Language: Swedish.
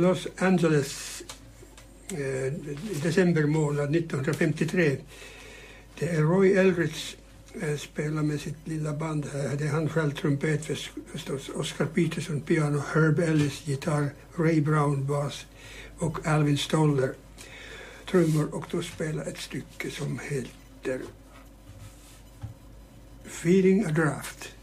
Los Angeles i december månad 1953. Det är Roy Eldridge spelar med sitt lilla band här. Det är han själv trumpet förstås. Oscar Peterson piano, Herb Ellis gitarr, Ray Brown bas och Alvin Stoller trummor. Och då spelar ett stycke som heter Feeding a Draft.